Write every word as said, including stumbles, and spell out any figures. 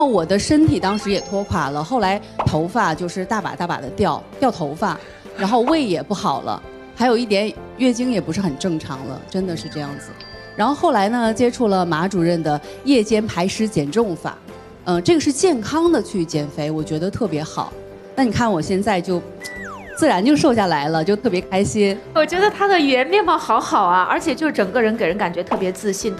我的身体当时也拖垮了，后来头发就是大把大把的掉，掉头发，然后胃也不好了，还有一点月经也不是很正常了，真的是这样子。然后后来呢，接触了马主任的夜间排湿减重法，嗯、呃，这个是健康的去减肥，我觉得特别好。那你看我现在就自然就瘦下来了，就特别开心。 我觉得他的语言面貌好好啊，而且就整个人给人感觉特别自信。